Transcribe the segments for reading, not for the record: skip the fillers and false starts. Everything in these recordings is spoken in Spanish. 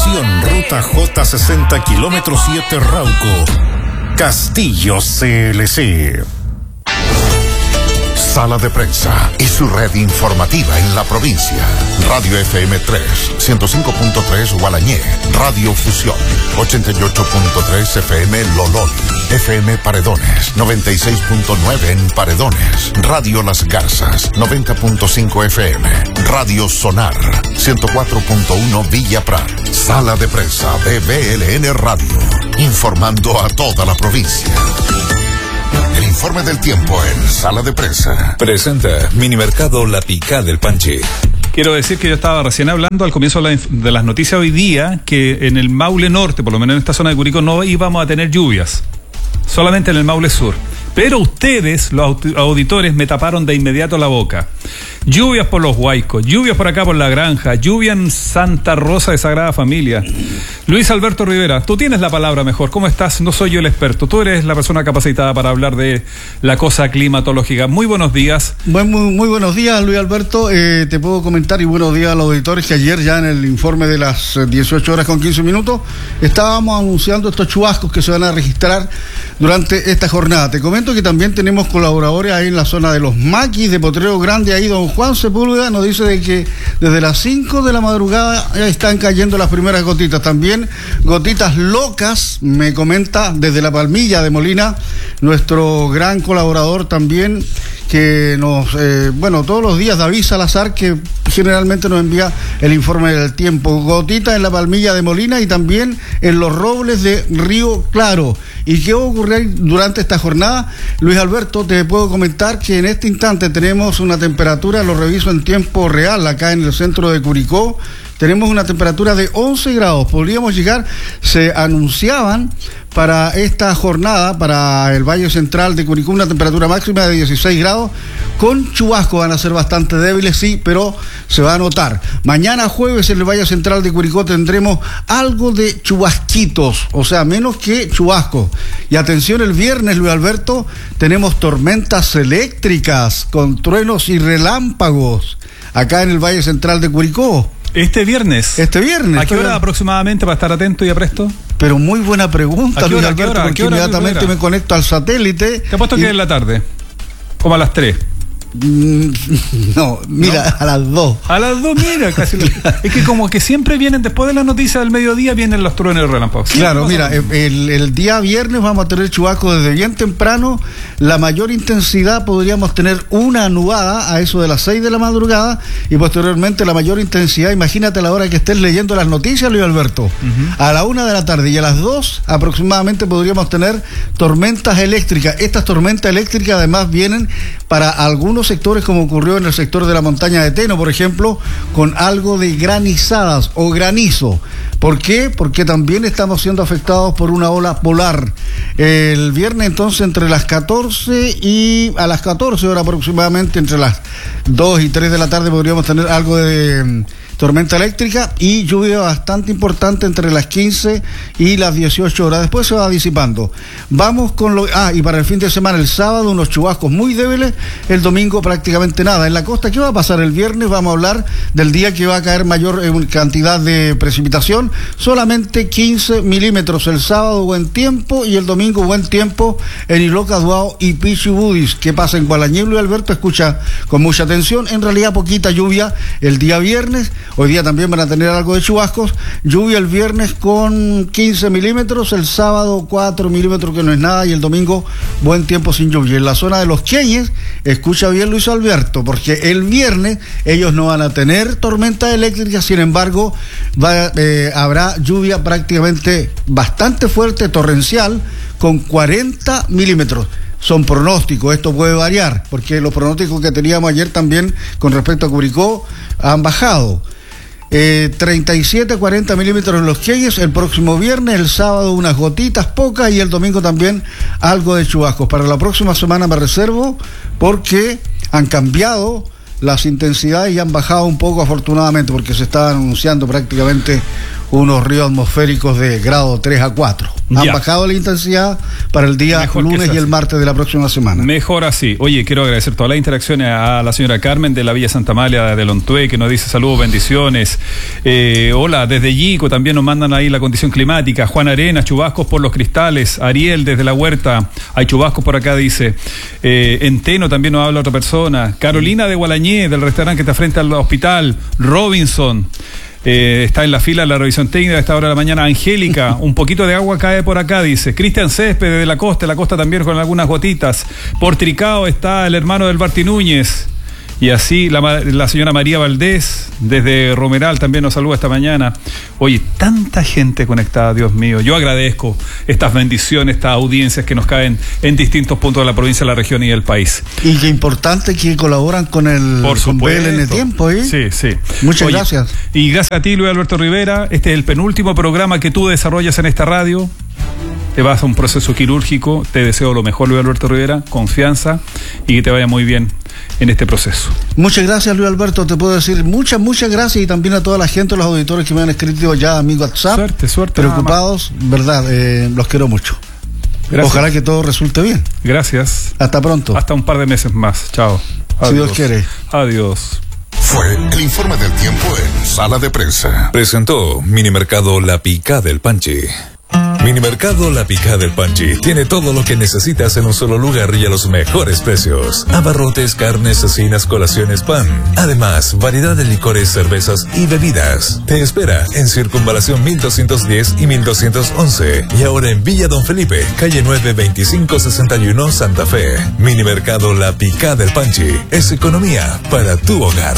Dirección Ruta J60 kilómetro 7 Rauco. Castillo CLC. Sala de Prensa y su red informativa en la provincia. Radio FM 3, 105.3 Gualañé, Radio Fusión, 88.3 FM Lolol, FM Paredones, 96.9 en Paredones, Radio Las Garzas, 90.5 FM, Radio Sonar, 104.1 Villa Prat. Sala de Prensa de BLN Radio, informando a toda la provincia. El informe del tiempo en Sala de Prensa. Presenta Minimercado La Picá del Panche. Quiero decir que yo estaba recién hablando al comienzo de las noticias hoy día que en el Maule Norte, por lo menos en esta zona de Curicó, no íbamos a tener lluvias. Solamente en el Maule Sur. Pero ustedes, los auditores, me taparon de inmediato la boca. Lluvias por los Huaicos, lluvias por acá por La Granja, lluvia en Santa Rosa de Sagrada Familia. Luis Alberto Rivera, tú tienes la palabra mejor. ¿Cómo estás? No soy yo el experto. Tú eres la persona capacitada para hablar de la cosa climatológica. Muy buenos días. Muy buenos días, Luis Alberto. Te puedo comentar, y buenos días a los auditores, que ayer ya en el informe de las 18 horas con 15 minutos estábamos anunciando estos chubascos que se van a registrar durante esta jornada. Te comento que también tenemos colaboradores ahí en la zona de los Maquis, de Potrero Grande. Ahí don Juan Sepúlveda nos dice de que desde las 5 de la madrugada ya están cayendo las primeras gotitas. También gotitas locas, me comenta desde la Palmilla de Molina, nuestro gran colaborador también, que nos, todos los días, David Salazar, que generalmente nos envía el informe del tiempo. Gotitas en la Palmilla de Molina y también en los Robles de Río Claro. ¿Y qué va a ocurrir durante esta jornada? Luis Alberto, te puedo comentar que en este instante tenemos una temperatura, lo reviso en tiempo real, acá en el centro de Curicó. Tenemos una temperatura de 11 grados. Podríamos llegar, se anunciaban para esta jornada, para el Valle Central de Curicó, una temperatura máxima de 16 grados. Con chubascos van a ser bastante débiles, sí, pero se va a notar. Mañana jueves en el Valle Central de Curicó tendremos algo de chubasquitos, o sea, menos que chubascos. Y atención, el viernes, Luis Alberto, tenemos tormentas eléctricas con truenos y relámpagos acá en el Valle Central de Curicó. ¿Este viernes? ¿A qué hora aproximadamente, para estar atento y apresto? Pero muy buena pregunta, Luis Alberto, porque inmediatamente me conecto al satélite. Te apuesto que es en la tarde, como a las 3. No, mira, ¿no? A las 2. A las 2, mira, casi. Es que como que siempre vienen, después de las noticias del mediodía, vienen los truenos y relámpagos. Claro, mira, el día viernes vamos a tener chubascos desde bien temprano. La mayor intensidad podríamos tener una nubada a eso de las 6 de la madrugada, y posteriormente la mayor intensidad, imagínate a la hora que estés leyendo las noticias, Luis Alberto, a la 1 de la tarde, y a las 2 aproximadamente podríamos tener tormentas eléctricas. Estas tormentas eléctricas además vienen para algunos sectores, como ocurrió en el sector de la montaña de Teno, por ejemplo, con algo de granizadas o granizo. ¿Por qué? Porque también estamos siendo afectados por una ola polar. El viernes, entonces, entre las 14 y a las 14 horas aproximadamente, entre las 2 y 3 de la tarde, podríamos tener algo de tormenta eléctrica y lluvia bastante importante entre las 15 y las 18 horas. Después se va disipando. Vamos con y para el fin de semana, el sábado, unos chubascos muy débiles, el domingo prácticamente nada. En la costa, ¿qué va a pasar el viernes? Vamos a hablar del día que va a caer mayor cantidad de precipitación, solamente 15 milímetros. El sábado buen tiempo y el domingo buen tiempo en Iloca, Duao y Pichibudis. ¿Qué pasa en Gualañé, Luis Alberto? Escucha con mucha atención. En realidad poquita lluvia el día viernes. Hoy día también van a tener algo de chubascos. Lluvia el viernes con 15 milímetros, el sábado 4 milímetros, que no es nada, y el domingo buen tiempo sin lluvia. En la zona de los Queñes, escucha bien, Luis Alberto, porque el viernes ellos no van a tener tormenta eléctrica, sin embargo habrá lluvia prácticamente bastante fuerte, torrencial, con 40 milímetros. Son pronósticos, esto puede variar, porque los pronósticos que teníamos ayer también con respecto a Curicó han bajado. 37 a 40 milímetros en los Queyes el próximo viernes, el sábado unas gotitas pocas y el domingo también algo de chubascos. Para la próxima semana me reservo, porque han cambiado las intensidades y han bajado un poco, afortunadamente, porque se estaban anunciando prácticamente unos ríos atmosféricos de grado 3 a 4. Han bajado la intensidad para el día lunes y el martes de la próxima semana. Mejor así. Oye, quiero agradecer todas las interacciones a la señora Carmen de la Villa Santa Amalia de Lontué, que nos dice saludos, bendiciones. Hola, desde Yico también nos mandan ahí la condición climática. Juan Arenas, chubascos por los cristales. Ariel desde la huerta, hay chubascos por acá, dice. En Teno también nos habla otra persona. Carolina de Gualañé, del restaurante que está frente al hospital. Robinson. Está en la fila de la revisión técnica a esta hora de la mañana. Angélica, un poquito de agua cae por acá, dice. Cristian Césped de la costa también con algunas gotitas. Por Tricao está el hermano del Barti Núñez. Y así la señora María Valdés, desde Romeral, también nos saluda esta mañana. Oye, tanta gente conectada, Dios mío. Yo agradezco estas bendiciones, estas audiencias que nos caen en distintos puntos de la provincia, la región y el país. Y qué importante que colaboran con el BLN Tiempo, ¿eh? Sí, sí. Muchas gracias. Y gracias a ti, Luis Alberto Rivera. Este es el penúltimo programa que tú desarrollas en esta radio. Te vas a un proceso quirúrgico. Te deseo lo mejor, Luis Alberto Rivera, confianza y que te vaya muy bien en este proceso. Muchas gracias, Luis Alberto. Te puedo decir muchas gracias, y también a toda la gente, los auditores que me han escrito ya a mi WhatsApp. Suerte. Preocupados, verdad, los quiero mucho. Gracias. Ojalá que todo resulte bien. Gracias. Hasta pronto. Hasta un par de meses más. Chao. Adiós. Si Dios quiere. Adiós. Fue el informe del tiempo en Sala de Prensa. Presentó Minimercado La Picada del Panchi. Minimercado La Picada del Panchi tiene todo lo que necesitas en un solo lugar y a los mejores precios. Abarrotes, carnes, cecinas, colaciones, pan. Además, variedad de licores, cervezas y bebidas. Te espera en Circunvalación 1210 y 1211. Y ahora en Villa Don Felipe, calle 9, 2561, Santa Fe. Minimercado La Picada del Panchi es economía para tu hogar.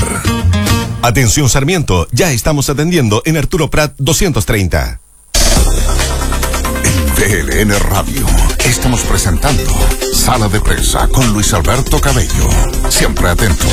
Atención Sarmiento, ya estamos atendiendo en Arturo Prat 230. BLN Radio. Estamos presentando Sala de Prensa con Luis Alberto Cabello. Siempre atentos.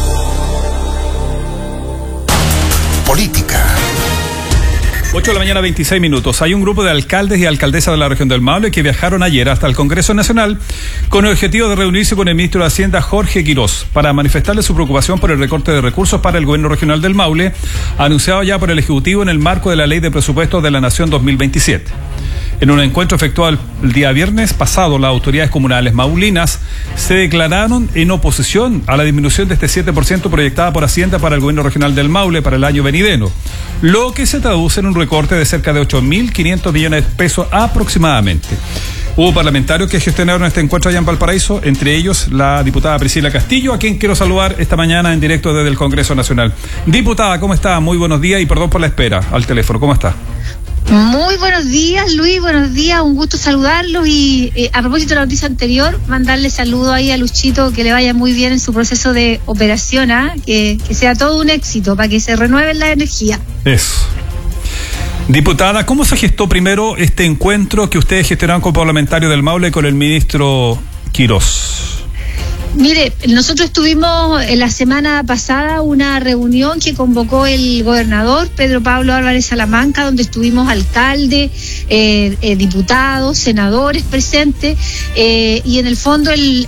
Política. 8 de la mañana, 26 minutos. Hay un grupo de alcaldes y alcaldesas de la región del Maule que viajaron ayer hasta el Congreso Nacional con el objetivo de reunirse con el ministro de Hacienda, Jorge Quirós, para manifestarle su preocupación por el recorte de recursos para el gobierno regional del Maule, anunciado ya por el Ejecutivo en el marco de la Ley de Presupuestos de la Nación 2027. En un encuentro efectuado el día viernes pasado, las autoridades comunales maulinas se declararon en oposición a la disminución de este 7% proyectada por Hacienda para el gobierno regional del Maule para el año venidero, lo que se traduce en un recorte de cerca de 8.500 millones de pesos aproximadamente. Hubo parlamentarios que gestionaron este encuentro allá en Valparaíso, entre ellos la diputada Priscila Castillo, a quien quiero saludar esta mañana en directo desde el Congreso Nacional. Diputada, ¿cómo está? Muy buenos días y perdón por la espera al teléfono. ¿Cómo está? Muy buenos días, Luis, buenos días, un gusto saludarlos y a propósito de la noticia anterior, mandarle saludo ahí a Luchito, que le vaya muy bien en su proceso de operación, que sea todo un éxito para que se renueven la energía. Eso. Diputada, ¿cómo se gestó primero este encuentro que ustedes gestionaron como parlamentario del Maule con el ministro Quirós? Mire, nosotros tuvimos la semana pasada una reunión que convocó el gobernador Pedro Pablo Álvarez Salamanca, donde estuvimos alcaldes, diputados, senadores presentes, y en el fondo el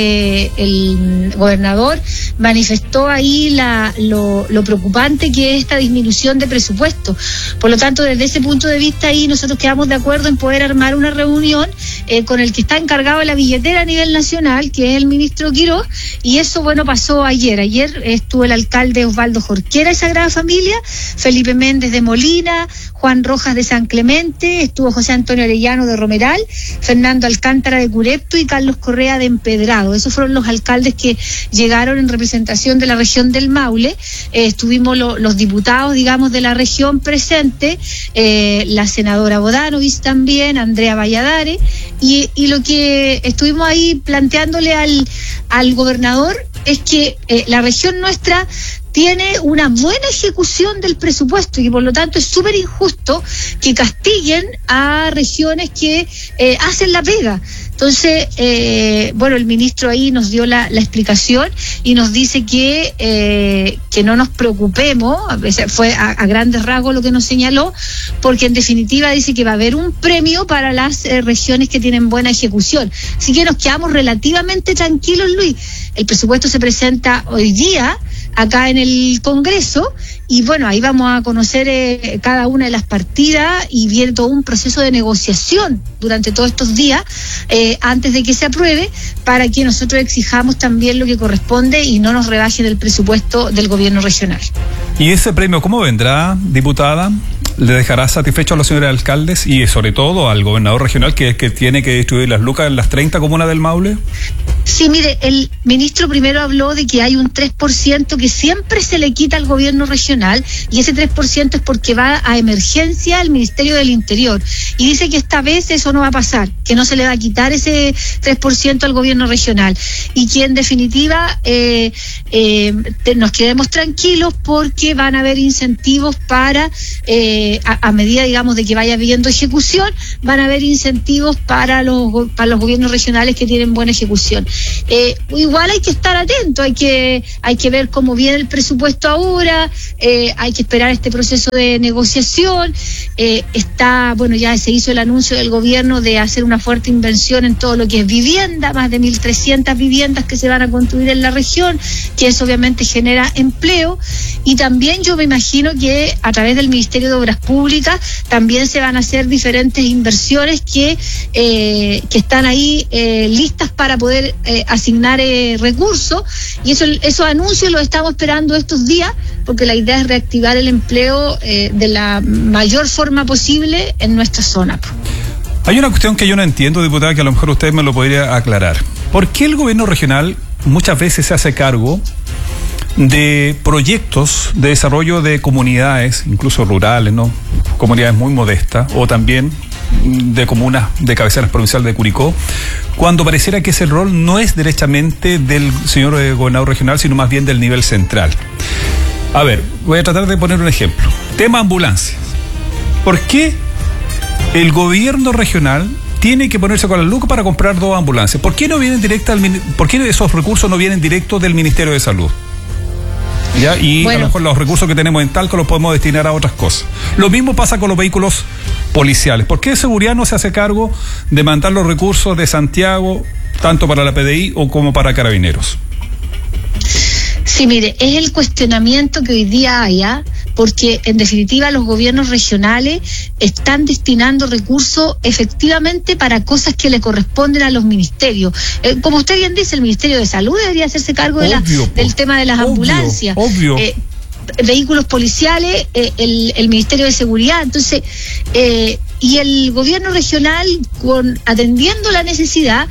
gobernador manifestó ahí lo preocupante que es esta disminución de presupuesto. Por lo tanto, desde ese punto de vista ahí nosotros quedamos de acuerdo en poder armar una reunión con el que está encargado de la billetera a nivel nacional, que es el ministro Quirós, y eso, bueno, pasó ayer. Ayer estuvo el alcalde Osvaldo Jorquera de Sagrada Familia, Felipe Méndez de Molina, Juan Rojas de San Clemente, estuvo José Antonio Arellano de Romeral, Fernando Alcántara de Curepto y Carlos Correa de Empedrado. Esos fueron los alcaldes que llegaron en representación de la región del Maule. Estuvimos los diputados, digamos, de la región presente, la senadora Bodanovich también, Andrea Valladares, y lo que estuvimos ahí planteándole al gobernador es que la región nuestra tiene una buena ejecución del presupuesto y por lo tanto es súper injusto que castiguen a regiones que hacen la pega. Entonces, bueno, el ministro ahí nos dio la explicación y nos dice que no nos preocupemos, a veces fue a grandes rasgos lo que nos señaló, porque en definitiva dice que va a haber un premio para las regiones que tienen buena ejecución. Así que nos quedamos relativamente tranquilos, Luis. El presupuesto se presenta hoy día acá en el Congreso, y bueno, ahí vamos a conocer cada una de las partidas y viene todo un proceso de negociación durante todos estos días antes de que se apruebe, para que nosotros exijamos también lo que corresponde y no nos rebajen el presupuesto del gobierno regional. ¿Y ese premio cómo vendrá, diputada? ¿Le dejará satisfecho a los señores alcaldes y sobre todo al gobernador regional que es que tiene que distribuir las lucas en las 30 comunas del Maule? Sí, mire, el ministro primero habló de que hay un 3% que siempre se le quita al gobierno regional, y ese 3% es porque va a emergencia al Ministerio del Interior, y dice que esta vez eso no va a pasar, que no se le va a quitar ese 3% al gobierno regional, y que en definitiva nos quedemos tranquilos porque van a haber incentivos para a medida, digamos, de que vaya habiendo ejecución, van a haber incentivos para los gobiernos regionales que tienen buena ejecución. Igual hay que estar atento, hay que ver cómo viene el presupuesto ahora, hay que esperar este proceso de negociación. Bueno, ya se hizo el anuncio del gobierno de hacer una fuerte inversión en todo lo que es vivienda, más de 1.300 viviendas que se van a construir en la región, que eso obviamente genera empleo, y también yo me imagino que a través del Ministerio de Obras Públicas también se van a hacer diferentes inversiones que están ahí listas para poder asignar recursos, y esos anuncios los estamos esperando estos días, porque la idea es reactivar el empleo de la mayor forma posible en nuestra zona. Hay una cuestión que yo no entiendo, diputada, que a lo mejor usted me lo podría aclarar. ¿Por qué el gobierno regional muchas veces se hace cargo de proyectos de desarrollo de comunidades, incluso rurales, ¿no? Comunidades muy modestas, o también de comunas de cabeceras provincial de Curicó, cuando pareciera que ese rol no es derechamente del señor gobernador regional, sino más bien del nivel central? A ver, voy a tratar de poner un ejemplo. Tema ambulancias. ¿Por qué el gobierno regional tiene que ponerse con la lucas para comprar 2 ambulancias? ¿Por qué ¿por qué esos recursos no vienen directos del Ministerio de Salud? ¿Ya? Y bueno, a lo mejor los recursos que tenemos en Talco los podemos destinar a otras cosas. Lo mismo pasa con los vehículos policiales. ¿Por qué Seguridad no se hace cargo de mandar los recursos de Santiago, tanto para la PDI o como para Carabineros? Sí, mire, es el cuestionamiento que hoy día hay, porque en definitiva los gobiernos regionales están destinando recursos efectivamente para cosas que le corresponden a los ministerios. Como usted bien dice, el Ministerio de Salud debería hacerse cargo del tema de las ambulancias. Obvio. Vehículos policiales, el Ministerio de Seguridad. Entonces, y el gobierno regional, atendiendo la necesidad,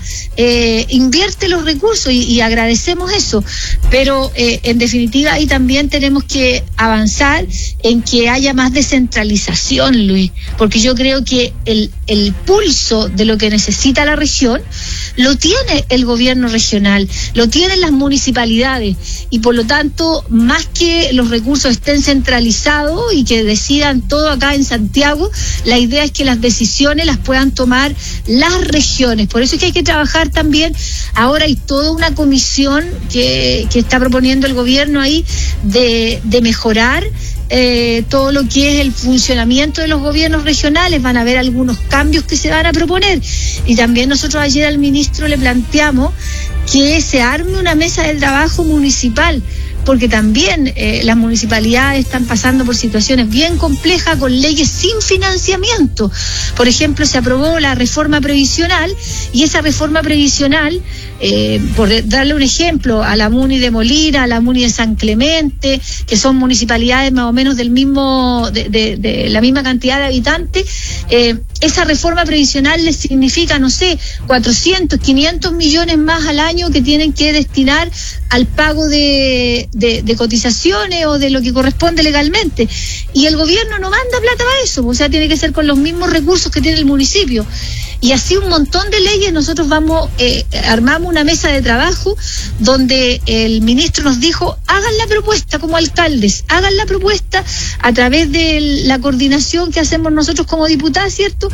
invierte los recursos y agradecemos eso, pero en definitiva ahí también tenemos que avanzar en que haya más descentralización, Luis, porque yo creo que el pulso de lo que necesita la región lo tiene el gobierno regional, lo tienen las municipalidades, y por lo tanto, más que los recursos estén centralizados y que decidan todo acá en Santiago, la idea es que las decisiones las puedan tomar las regiones. Por eso es que hay que trabajar también. Ahora hay toda una comisión que está proponiendo el gobierno ahí de mejorar todo lo que es el funcionamiento de los gobiernos regionales. Van a haber algunos cambios que se van a proponer, y también nosotros ayer al ministro le planteamos que se arme una mesa de trabajo municipal, porque también las municipalidades están pasando por situaciones bien complejas con leyes sin financiamiento. Por ejemplo, se aprobó la reforma previsional, y esa reforma previsional, por darle un ejemplo, a la Muni de Molina, a la Muni de San Clemente, que son municipalidades más o menos del mismo de la misma cantidad de habitantes, esa reforma previsional les significa, no sé, 400, 500 millones más al año que tienen que destinar al pago de cotizaciones o de lo que corresponde legalmente, y el gobierno no manda plata para eso, o sea, tiene que ser con los mismos recursos que tiene el municipio. Y así un montón de leyes. Nosotros armamos una mesa de trabajo donde el ministro nos dijo: hagan la propuesta como alcaldes, hagan la propuesta a través de la coordinación que hacemos nosotros como diputados, ¿cierto?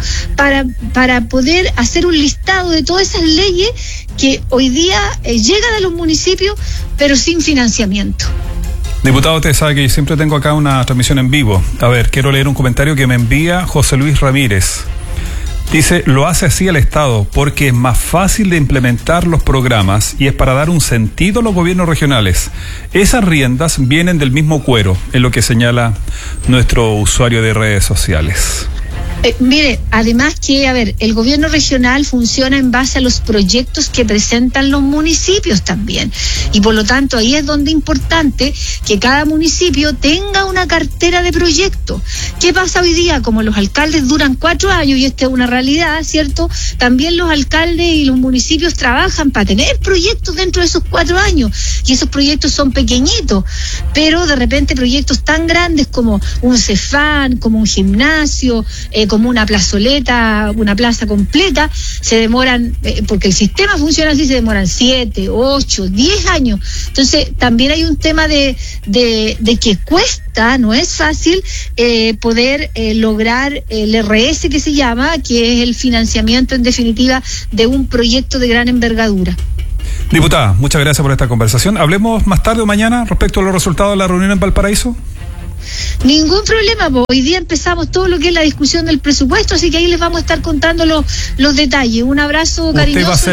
Para poder hacer un listado de todas esas leyes que hoy día llegan a los municipios, pero sin financiamiento. Diputado, usted sabe que yo siempre tengo acá una transmisión en vivo. A ver, quiero leer un comentario que me envía José Luis Ramírez. Dice, lo hace así el Estado porque es más fácil de implementar los programas y es para dar un sentido a los gobiernos regionales. Esas riendas vienen del mismo cuero, es lo que señala nuestro usuario de redes sociales. Mire, además que, el gobierno regional funciona en base a los proyectos que presentan los municipios también. Y por lo tanto, ahí es donde es importante que cada municipio tenga una cartera de proyectos. ¿Qué pasa hoy día? Como los alcaldes duran 4 años, y esta es una realidad, ¿cierto? También los alcaldes y los municipios trabajan para tener proyectos dentro de esos 4 años. Y esos proyectos son pequeñitos, pero de repente proyectos tan grandes como un Cefán, como un gimnasio, como una plazoleta, una plaza completa, se demoran, porque el sistema funciona así, se demoran 7, 8, 10 años. Entonces, también hay un tema de que cuesta, no es fácil poder lograr el RS que se llama, que es el financiamiento en definitiva de un proyecto de gran envergadura. Diputada, muchas gracias por esta conversación. Hablemos más tarde o mañana respecto a los resultados de la reunión en Valparaíso. Ningún problema, hoy día empezamos todo lo que es la discusión del presupuesto, así que ahí les vamos a estar contando los detalles. Un abrazo cariñoso. Usted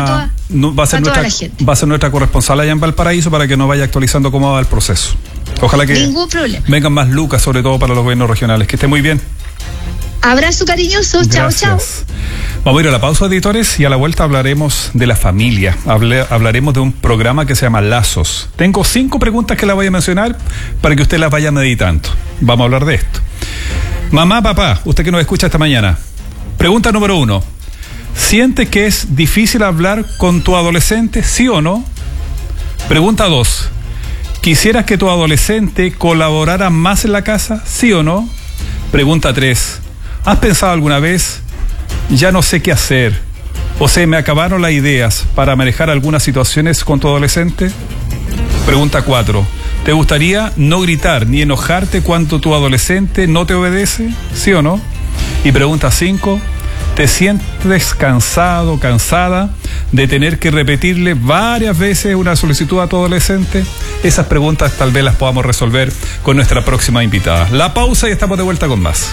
va a ser nuestra corresponsal allá en Valparaíso para que nos vaya actualizando cómo va el proceso. Ojalá que ningún problema. Vengan más lucas, sobre todo para los gobiernos regionales. Que esté muy bien. Abrazo cariñoso, chao, chao. Vamos a ir a la pausa, editores, y a la vuelta hablaremos de la familia. Hablaremos de un programa que se llama Lazos. Tengo 5 preguntas que las voy a mencionar para que usted las vaya meditando. Vamos a hablar de esto. Mamá, papá, usted que nos escucha esta mañana. Pregunta número 1. ¿Sientes que es difícil hablar con tu adolescente, sí o no? Pregunta 2. ¿Quisieras que tu adolescente colaborara más en la casa, sí o no? Pregunta 3. ¿Has pensado alguna vez, ya no sé qué hacer, o se me acabaron las ideas para manejar algunas situaciones con tu adolescente? Pregunta 4. ¿Te gustaría no gritar ni enojarte cuando tu adolescente no te obedece? ¿Sí o no? Y pregunta 5. ¿Te sientes cansado, cansada de tener que repetirle varias veces una solicitud a tu adolescente? Esas preguntas tal vez las podamos resolver con nuestra próxima invitada. La pausa y estamos de vuelta con más.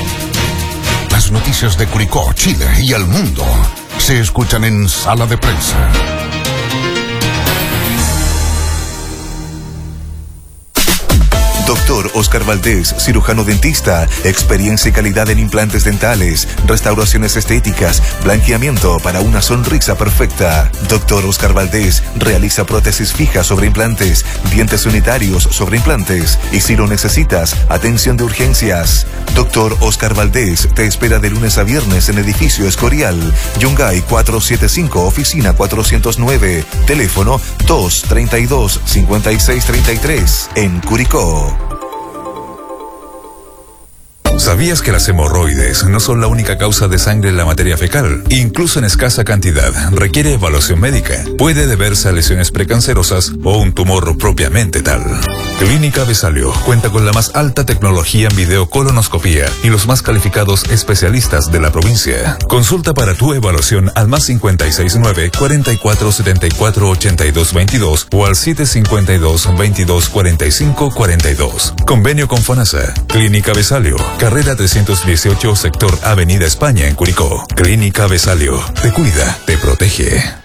Las noticias de Curicó, Chile y el mundo se escuchan en Sala de Prensa. Doctor Oscar Valdés, cirujano dentista, experiencia y calidad en implantes dentales, restauraciones estéticas, blanqueamiento para una sonrisa perfecta. Doctor Oscar Valdés realiza prótesis fijas sobre implantes, dientes unitarios sobre implantes y si lo necesitas, atención de urgencias. Doctor Oscar Valdés te espera de lunes a viernes en edificio Escorial, Yungay 475, oficina 409, teléfono 232-5633, en Curicó. ¿Sabías que las hemorroides no son la única causa de sangre en la materia fecal? Incluso en escasa cantidad, requiere evaluación médica. Puede deberse a lesiones precancerosas o un tumor propiamente tal. Clínica Besalio cuenta con la más alta tecnología en videocolonoscopía y los más calificados especialistas de la provincia. Consulta para tu evaluación al +569 4474 8222 o al 752 2245 42. Convenio con FONASA. Clínica Besalio, carrera 318, sector Avenida España en Curicó. Clínica Besalio. Te cuida, te protege.